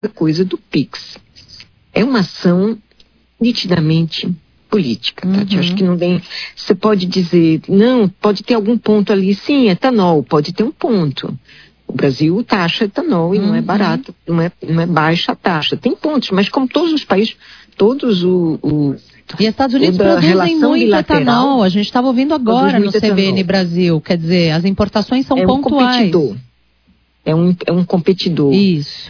coisa do PIX. É uma ação nitidamente política, Tati. Acho que não tem... Você pode dizer, não, pode ter algum ponto ali. Sim, etanol, pode ter um ponto. O Brasil taxa etanol e não é barato, não é baixa a taxa. Tem pontos, mas como todos os países, e Estados Unidos produzem muito etanol. A gente estava ouvindo agora no CBN Brasil. Quer dizer, as importações são pontuais. É um competidor. Isso.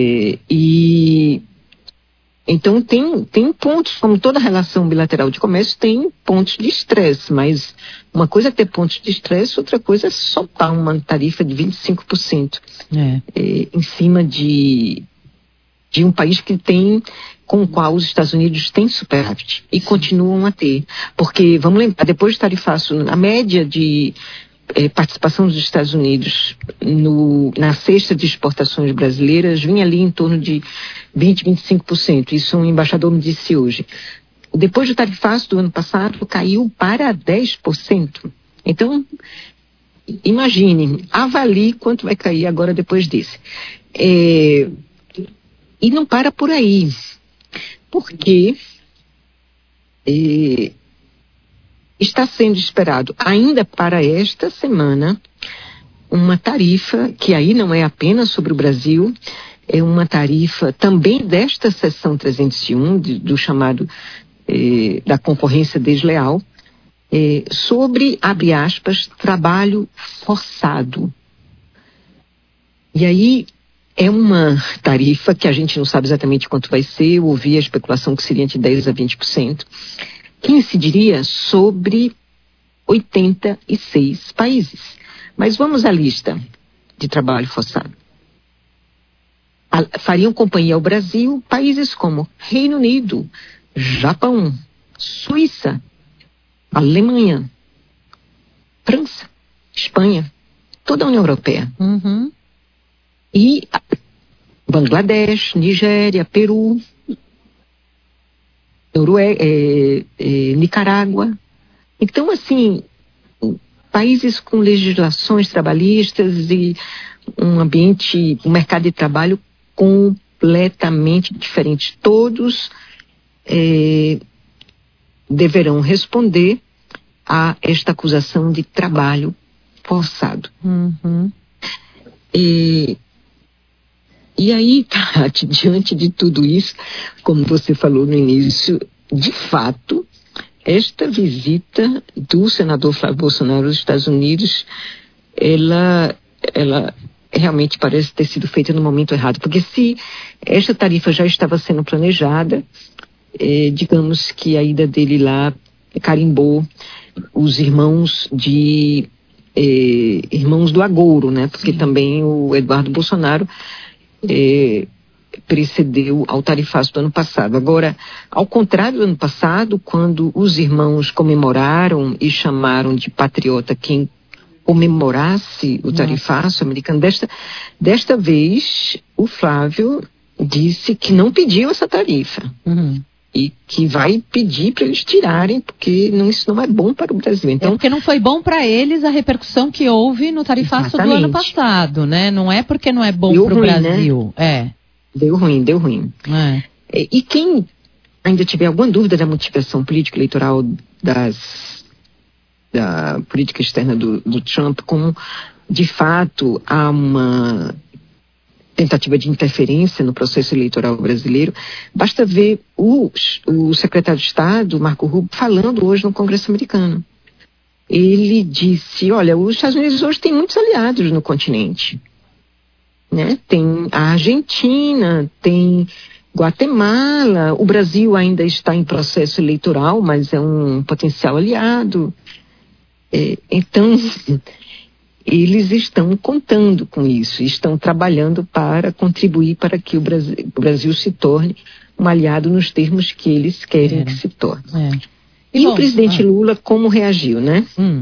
Então tem pontos, como toda relação bilateral de comércio, tem pontos de estresse, mas uma coisa é ter pontos de estresse, outra coisa é soltar uma tarifa de 25% em cima de um país com o qual os Estados Unidos têm superávit e continuam a ter. Porque, vamos lembrar, depois do tarifaço, a média de participação dos Estados Unidos na cesta de exportações brasileiras vinha ali em torno de 20-25%. Isso um embaixador me disse hoje. Depois do tarifaço do ano passado, caiu para 10%. Então, imagine, avalie quanto vai cair agora depois desse. E não para por aí, porque está sendo esperado ainda para esta semana uma tarifa que aí não é apenas sobre o Brasil, é uma tarifa também desta seção 301, do chamado da concorrência desleal, sobre, abre aspas, trabalho forçado. E aí é uma tarifa que a gente não sabe exatamente quanto vai ser. Eu ouvi a especulação que seria de 10% a 20%, que incidiria sobre 86 países. Mas vamos à lista de trabalho forçado. Fariam companhia ao Brasil países como Reino Unido, Japão, Suíça, Alemanha, França, Espanha, toda a União Europeia. E Bangladesh, Nigéria, Peru, Nicarágua. Então, assim, países com legislações trabalhistas e um mercado de trabalho completamente diferente. Todos deverão responder a esta acusação de trabalho forçado. E aí, Tati, diante de tudo isso, como você falou no início, de fato, esta visita do senador Flávio Bolsonaro aos Estados Unidos, ela realmente parece ter sido feita no momento errado. Porque se esta tarifa já estava sendo planejada, digamos que a ida dele lá carimbou os irmãos do agouro, né? Porque também o Eduardo Bolsonaro precedeu ao tarifaço do ano passado. Agora, ao contrário do ano passado, quando os irmãos comemoraram e chamaram de patriota quem comemorasse o tarifaço americano, desta vez o Flávio disse que não pediu essa tarifa. E que vai pedir para eles tirarem, porque isso não é bom para o Brasil. Então, porque não foi bom para eles a repercussão que houve no tarifaço do ano passado, né? Não é porque não é bom para o Brasil. Né? Deu ruim. E quem ainda tiver alguma dúvida da motivação político-eleitoral da política externa do Trump, como de fato há uma tentativa de interferência no processo eleitoral brasileiro, basta ver o secretário de Estado, Marco Rubio, falando hoje no Congresso americano. Ele disse, olha, os Estados Unidos hoje têm muitos aliados no continente. Né? Tem a Argentina, tem Guatemala, o Brasil ainda está em processo eleitoral, mas é um potencial aliado. Então, eles estão contando com isso, estão trabalhando para contribuir para que o Brasil se torne um aliado nos termos que eles querem que se torne. E o presidente Lula, como reagiu, né?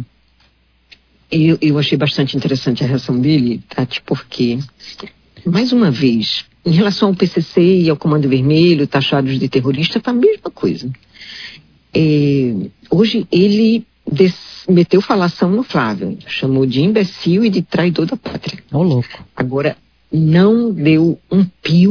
Eu achei bastante interessante a reação dele, Tati, porque, mais uma vez, em relação ao PCC e ao Comando Vermelho, taxados de terrorista, foi a mesma coisa. Hoje ele meteu falação no Flávio, chamou de imbecil e de traidor da pátria. Ô, louco. Agora, não deu um pio